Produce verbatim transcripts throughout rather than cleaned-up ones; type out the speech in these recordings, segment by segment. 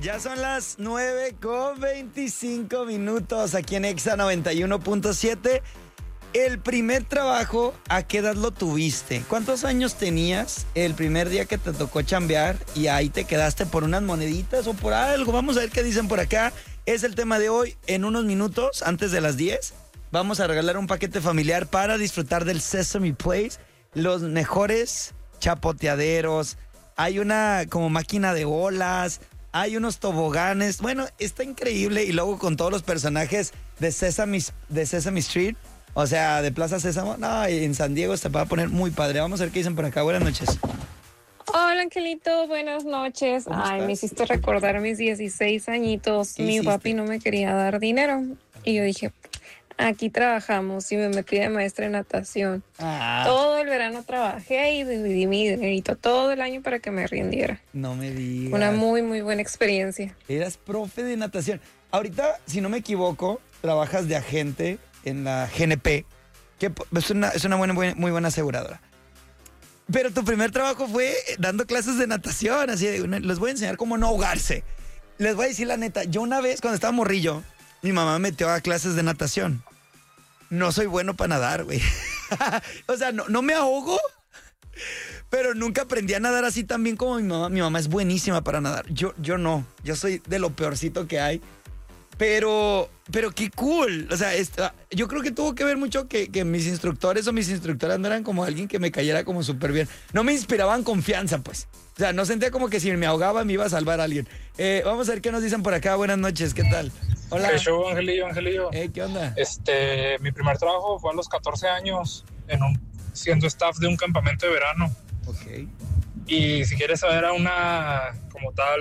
Ya son las nueve con veinticinco minutos aquí en Exa noventa y uno punto siete. El primer trabajo, ¿a qué edad lo tuviste? ¿Cuántos años tenías el primer día que te tocó chambear y ahí te quedaste por unas moneditas o por algo? Vamos a ver qué dicen por acá. Es el tema de hoy. En unos minutos, antes de las diez, vamos a regalar un paquete familiar para disfrutar del Sesame Place. Los mejores chapoteaderos. Hay una como máquina de olas. Hay unos toboganes. Bueno, está increíble. Y luego con todos los personajes de Sesame, de Sesame Street. O sea, de Plaza Sésamo. No, en San Diego se va a poner muy padre. Vamos a ver qué dicen por acá. Buenas noches. Hola, Angelito. Buenas noches. Ay, estás? me hiciste recordar mis dieciséis añitos. Mi hiciste? papi no me quería dar dinero. Y yo dije, aquí trabajamos. Y me metí de maestra de natación. Ah, Todo el verano trabajé y dividí mi dinerito todo el año para que me rindiera. no me digas. Una muy, muy buena experiencia. Eras profe de natación. Ahorita, si no me equivoco, trabajas de agente en la G N P, que es una, es una buena, buena, muy buena aseguradora. Pero tu primer trabajo fue dando clases de natación, así de, les voy a enseñar cómo no ahogarse. Les voy a decir la neta, yo una vez cuando estaba morrillo, mi mamá me metió a clases de natación. No soy bueno para nadar, güey. O sea, no, no me ahogo, pero nunca aprendí a nadar así tan bien como mi mamá. Mi mamá es buenísima para nadar. Yo, yo no, yo soy de lo peorcito que hay. Pero, pero qué cool. O sea, esta, yo creo que tuvo que ver mucho que, que mis instructores o mis instructoras no eran como alguien que me cayera como súper bien. No me inspiraban confianza, pues. O sea, no sentía como que si me ahogaba me iba a salvar a alguien. Eh, vamos a ver qué nos dicen por acá. Buenas noches, ¿qué tal? Hola. ¿Qué show, Angelillo, Angelillo? Eh, ¿Qué onda? Este, mi primer trabajo fue a los catorce años, en un, siendo staff de un campamento de verano. Ok. Y si quieres saber a una, como tal,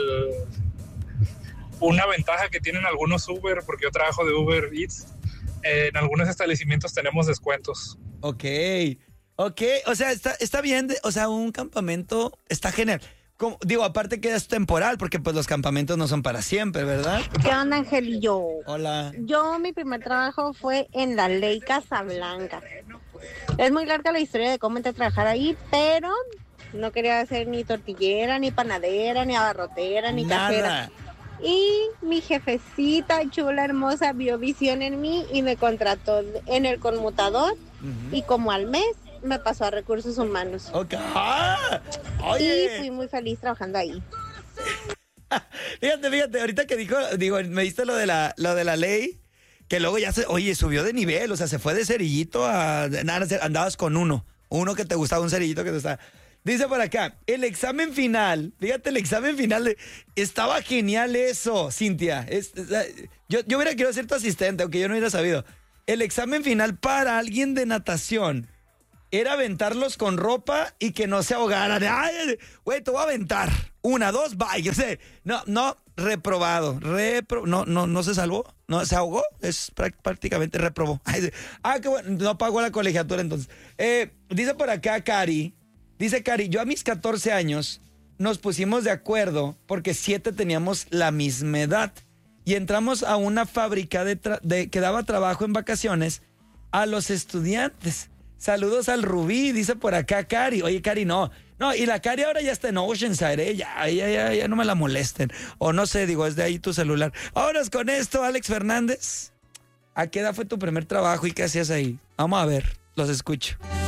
una ventaja que tienen algunos Uber, porque yo trabajo de Uber Eats, eh, en algunos establecimientos tenemos descuentos. Ok. Ok, o sea, está, está bien. De, o sea, un campamento está genial. Como, digo, aparte que es temporal, porque pues los campamentos no son para siempre, ¿verdad? ¿Qué onda, Angelillo? Hola. Yo, mi primer trabajo fue en la Ley Casablanca. Es muy larga la historia de cómo entré a trabajar ahí, pero no quería ser ni tortillera, ni panadera, ni abarrotera, ni Nada. cajera. Y mi jefecita chula, hermosa, vio visión en mí y me contrató en el conmutador. Uh-huh. Y como al mes me pasó a recursos humanos. Ok. ¡Ah! Oye. Y fui muy feliz trabajando ahí. Fíjate, fíjate, ahorita que dijo, digo, me diste lo de la, lo de la ley, que luego ya se, oye, subió de nivel, o sea, se fue de cerillito a, nada, andabas con uno, uno que te gustaba, un cerillito que te gustaba. Dice por acá, el examen final, fíjate, el examen final, de, estaba genial eso, Cintia. Es, es, yo, yo hubiera querido ser tu asistente, aunque yo no hubiera sabido. El examen final para alguien de natación era aventarlos con ropa y que no se ahogaran. Ay, güey, te voy a aventar. Una, dos, bye. O sea, no, no, reprobado. Repro, no, no, no se salvó. No, se ahogó. Es prácticamente reprobó. Ay, ah, qué bueno. No pagó la colegiatura entonces. Eh, dice por acá Cari. Dice Cari, yo a mis catorce años nos pusimos de acuerdo porque siete teníamos la misma edad. Y entramos a una fábrica de, tra- de que daba trabajo en vacaciones a los estudiantes. Saludos al Rubí, dice por acá Cari. Oye, Cari, no. No, y la Cari ahora ya está en Oceanside, ¿eh? Ya, ya, ya, ya no me la molesten. O no sé, digo, es de ahí tu celular. Vámonos con esto, Alex Fernández. ¿A qué edad fue tu primer trabajo y qué hacías ahí? Vamos a ver, los escucho.